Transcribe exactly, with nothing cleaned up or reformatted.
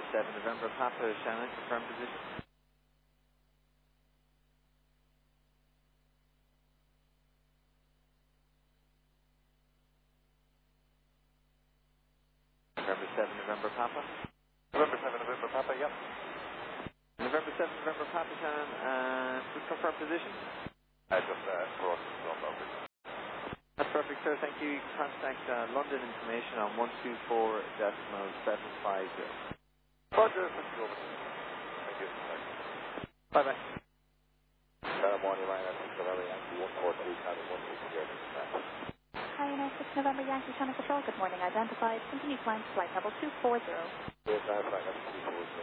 seven November Papa, Shannon, confirm position. November seven November Papa. November seven November Papa, yep. November seven November Papa, Shannon, uh, please confirm position. I just uh, brought this one over. That's perfect, sir. Thank you. You can contact uh, London information on one two four decimal seven five zero. Roger, thank you. Thank you. Bye bye. Saturday morning, Ryan, six November Yankee, one four two, County one six zero. Hi, United six November Yankee, Channel Control. Good morning. Identified. Continue climb to flight level two four zero. Yes, that's right. That's two four.